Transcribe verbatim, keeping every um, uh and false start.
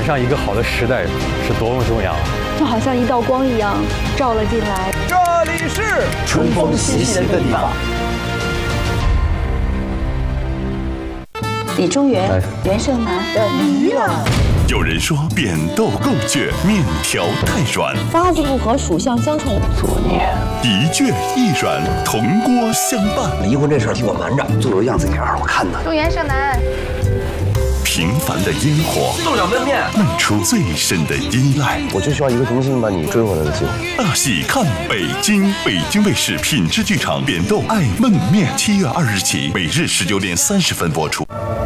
上一个好的时代是多么重要啊！ 就好像一道光一样照了进来。 这里是春风习习的地方。 李中原、袁胜男的迷了。 有人说扁豆够倔，面条太软， 八字不合，属相相冲， 作孽。 一倔一软，同锅相伴。 离婚这事儿替我瞒着，做个样子给二我看呢。 中原胜男。 平凡的烟火， 送两杯面， 漫出最深的依赖。 我就需要一个重新把你追回来的机会。 大戏看北京，北京卫视品质剧场扁豆爱焖面，七月二日起，每日十九点三十分播出。